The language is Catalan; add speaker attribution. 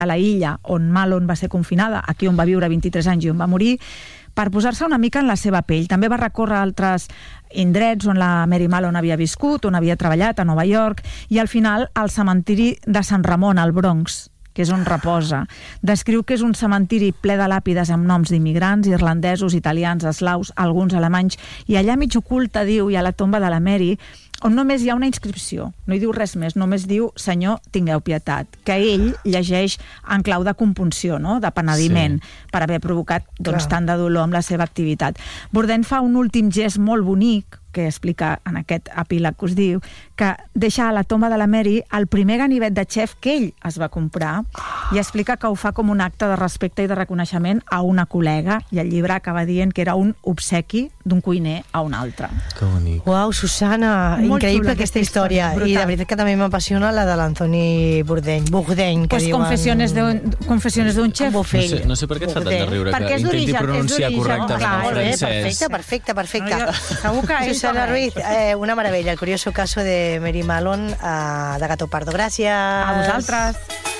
Speaker 1: a la illa on Malone va ser confinada, aquí on va viure 23 anys i on va morir, per posar-se una mica en la seva pell. També va recórrer altres indrets on la Mary Malone havia viscut, on havia treballat, a Nova York, i al final al cementiri de Sant Ramon, al Bronx, que és on reposa. Descriu que és un cementiri ple de làpides amb noms d'immigrants, irlandesos, italians, eslaus, alguns alemanys, i allà mig oculta, diu, hi ha la tomba de la Mary, on només hi ha una inscripció, no hi diu res més, només diu "Senyor, tingueu pietat", que ell llegeix en clau de compunció, no? De penediment, per haver provocat tant de dolor amb la seva activitat. Bourdain fa un últim gest molt bonic, que explica en aquest epíleg que us diu, que deixa a la tomba de la Mary el primer ganivet de xef que ell es va comprar, i explica que ho fa com un acte de respecte i de reconeixement a una col·lega, i el llibre acaba dient que era un obsequi d'un cuiner a un altre.
Speaker 2: Que bonic.
Speaker 3: Uau, Susana,
Speaker 1: Molt
Speaker 3: increïble
Speaker 1: xula
Speaker 3: aquesta història. I de veritat que també m'apassiona la de l'Anthony Bourdain, que
Speaker 1: Pues
Speaker 3: diuen...
Speaker 1: confessiones d'un chef.
Speaker 2: No sé per què et fa tant de riure,
Speaker 1: perquè
Speaker 2: que
Speaker 1: és
Speaker 2: intenti
Speaker 1: d'origen,
Speaker 2: pronunciar correctament
Speaker 3: Molt
Speaker 2: el
Speaker 3: bé,
Speaker 2: francès.
Speaker 3: perfecte.
Speaker 1: No, segur que ell
Speaker 3: Susana
Speaker 1: també.
Speaker 3: Ruiz, una meravella, el curioso caso de Mary Malone de Gato Pardo. Gràcies.
Speaker 1: A vosaltres.